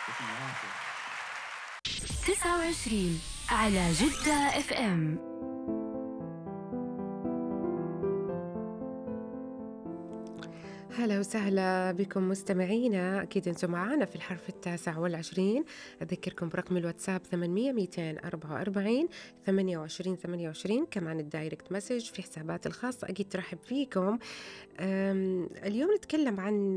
يعطيكم العافية. 29 على جدة اف ام. هلا وسهلا بكم مستمعينا، أكيد أنتم معانا في الحرف 29. أذكركم برقم الواتساب 800-244 28 كمان الدايركت مسج في حسابات الخاصة، أكيد ترحب فيكم. اليوم نتكلم عن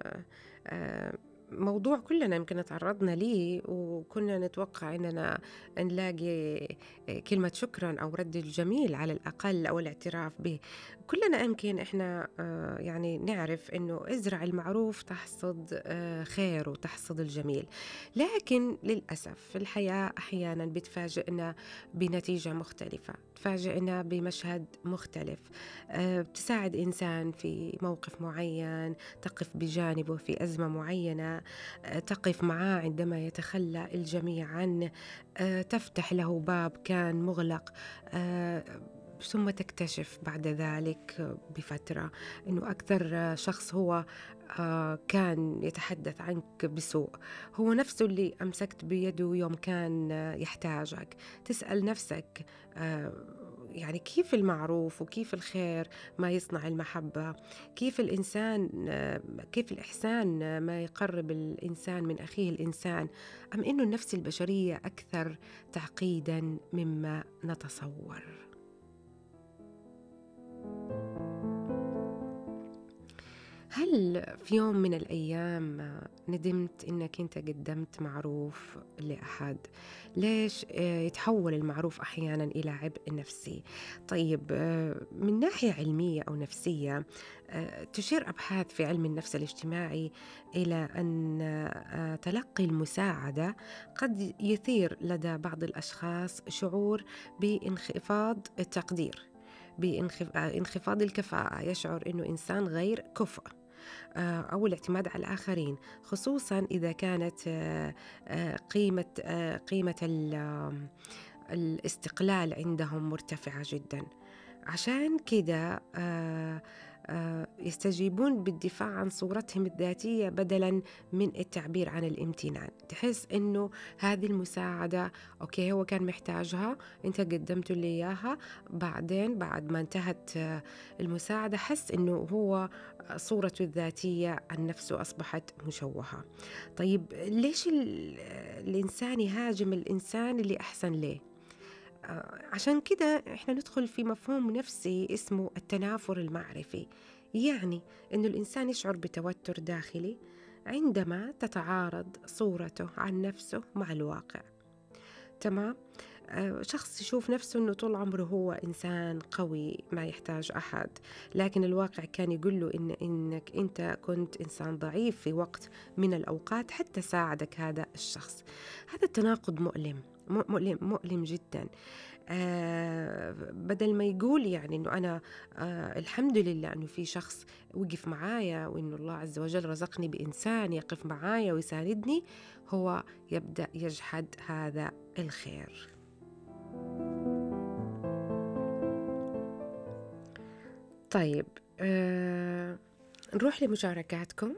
موضوع كلنا يمكن تعرضنا ليه، وكنا نتوقع أننا نلاقي كلمة شكرا أو رد الجميل على الأقل أو الاعتراف به. كلنا يمكن إحنا يعني نعرف أنه ازرع المعروف تحصد خير وتحصد الجميل، لكن للأسف الحياة أحيانا بتفاجئنا بنتيجة مختلفة، تفاجئنا بمشهد مختلف. بتساعد إنسان في موقف معين، تقف بجانبه في أزمة معينة، تقف معاه عندما يتخلى الجميع عنه، تفتح له باب كان مغلق، ثم تكتشف بعد ذلك بفترة أنه أكثر شخص هو كان يتحدث عنك بسوء هو نفسه اللي أمسكت بيده يوم كان يحتاجك. تسأل نفسك يعني كيف المعروف وكيف الخير ما يصنع المحبة، كيف الإنسان كيف الإحسان ما يقرب الإنسان من أخيه الإنسان، أم إنه النفس البشرية أكثر تعقيدا مما نتصور. هل في يوم من الأيام ندمت إنك أنت قدمت معروف لأحد؟ ليش يتحول المعروف أحيانا إلى عبء نفسي؟ طيب، من ناحية علمية أو نفسية، تشير أبحاث في علم النفس الاجتماعي إلى أن تلقي المساعدة قد يثير لدى بعض الأشخاص شعور بانخفاض التقدير، بانخفاض الكفاءة، يشعر أنه إنسان غير كفء، أو الاعتماد على الآخرين، خصوصا إذا كانت قيمة الاستقلال عندهم مرتفعة جدا. عشان كده يستجيبون بالدفاع عن صورتهم الذاتية بدلا من التعبير عن الامتنان. تحس إنه هذه المساعدة أوكي هو كان محتاجها، أنت قدمت لي إياها، بعدين بعد ما انتهت المساعدة حس إنه هو صورته الذاتية عن نفسه أصبحت مشوهة. طيب ليش الإنسان يهاجم الإنسان اللي أحسن ليه؟ عشان كده إحنا ندخل في مفهوم نفسي اسمه التنافر المعرفي، يعني إنه الإنسان يشعر بتوتر داخلي عندما تتعارض صورته عن نفسه مع الواقع. تمام؟ شخص يشوف نفسه أنه طول عمره هو إنسان قوي ما يحتاج أحد، لكن الواقع كان يقول له إنك أنت كنت إنسان ضعيف في وقت من الأوقات حتى ساعدك هذا الشخص. هذا التناقض مؤلم جدا. بدل ما يقول يعني إنه أنا الحمد لله إنه في شخص وقف معايا، وإنه الله عز وجل رزقني بإنسان يقف معايا ويساندني، هو يبدأ يجحد هذا الخير. طيب، نروح لمشاركاتكم.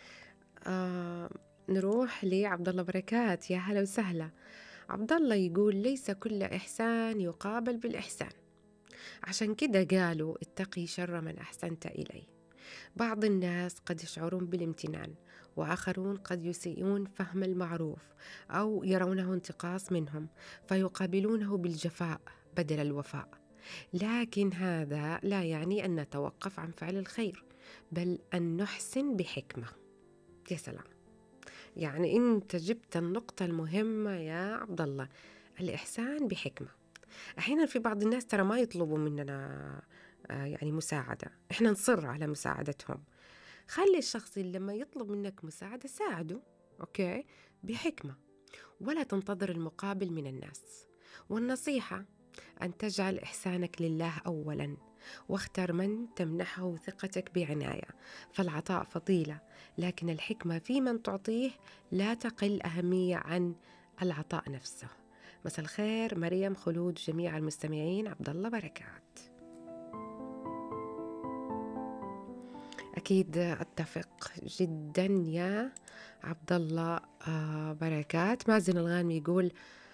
نروح لعبد الله بركات، يا هلا وسهلا. عبد الله يقول ليس كل إحسان يقابل بالإحسان، عشان كده قالوا اتقي شر من أحسنت إليه. بعض الناس قد يشعرون بالامتنان، وآخرون قد يسيئون فهم المعروف أو يرونه انتقاص منهم فيقابلونه بالجفاء بدل الوفاء. لكن هذا لا يعني أن نتوقف عن فعل الخير، بل أن نحسن بحكمة. يا سلام، يعني أنت جبت النقطة المهمة يا عبد الله، الإحسان بحكمة. أحيانا في بعض الناس ترى ما يطلبوا مننا يعني مساعدة، إحنا نصر على مساعدتهم. خلي الشخص اللي لما يطلب منك مساعدة ساعده، أوكي، بحكمة، ولا تنتظر المقابل من الناس. والنصيحة أن تجعل إحسانك لله أولاً، واختر من تمنحه ثقتك بعناية، فالعطاء فضيلة، لكن الحكمة في من تعطيه لا تقل أهمية عن العطاء نفسه. مساء الخير مريم، خلود، جميع المستمعين، عبد الله بركات. أكيد أتفق جدا يا عبد الله. بركات. مازن الغانمي يقول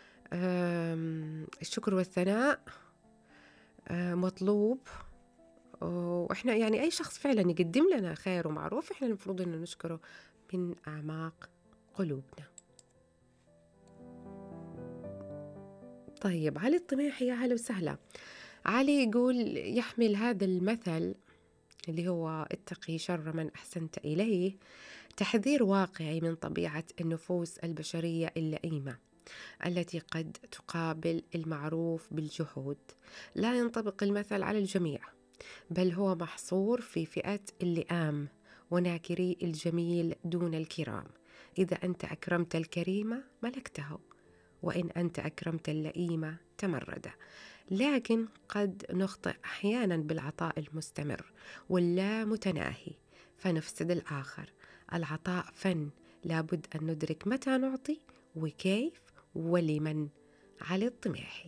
الشكر والثناء مطلوب، وإحنا يعني أي شخص فعلا يقدم لنا خير ومعروف إحنا المفروض إنه نشكره من أعماق قلوبنا. طيب علي الطميحي، يا هلا وسهلا. علي يقول يحمل هذا المثل اللي هو اتقي شر من أحسنت إليه تحذير واقعي من طبيعة النفوس البشرية اللئيمة التي قد تقابل المعروف بالجحود. لا ينطبق المثل على الجميع، بل هو محصور في فئة اللئام وناكري الجميل دون الكرام. إذا أنت أكرمت الكريم ملكته، وإن أنت أكرمت اللئيم تمرد. لكن قد نخطئ أحيانا بالعطاء المستمر واللا متناهي فنفسد الآخر. العطاء فن، لابد أن ندرك متى نعطي وكيف ولمن. علي الطميحي.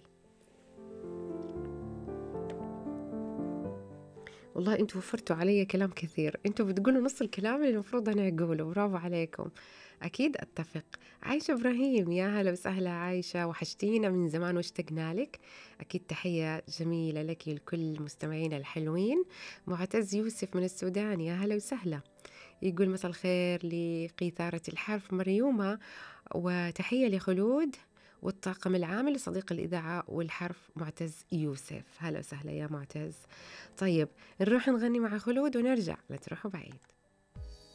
والله انتوا وفرتوا علي كلام كثير، انتوا بتقولوا نص الكلام اللي المفروض انا اقوله، برافو عليكم. اكيد اتفق. عايشة ابراهيم، يا هلا وسهلا عايشة، وحشتينا من زمان واشتقنا لك. اكيد تحية جميلة لك لكل مستمعينا الحلوين. معتز يوسف من السودان، يا هلا وسهلا. يقول مساء الخير لقيثارة الحرف مريومة، وتحية لخلود والطاقم العامل لصديق الإذاعة والحرف معتز يوسف. هلا وسهلا يا معتز. طيب نروح نغني مع خلود ونرجع، لا تروحوا بعيد.